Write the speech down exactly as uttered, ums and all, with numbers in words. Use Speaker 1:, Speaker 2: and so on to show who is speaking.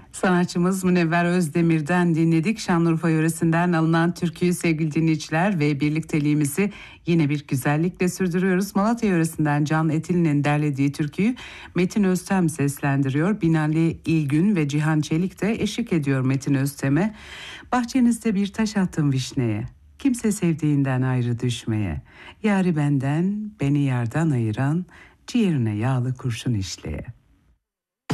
Speaker 1: Sanatçımız Münevver Özdemir'den dinledik. Şanlıurfa yöresinden alınan türküyü sevgili dinleyiciler ve birlikteliğimizi yine bir güzellikle sürdürüyoruz. Malatya yöresinden Can Etil'in derlediği türküyü Metin Öztem seslendiriyor. Binali İlgün ve Cihan Çelik de eşlik ediyor Metin Öztem'e. Bahçenizde bir taş attım vişneye, kimse sevdiğinden ayrı düşmeye. Yâri benden, beni yardan ayıran, ciğerine yağlı kurşun işleye.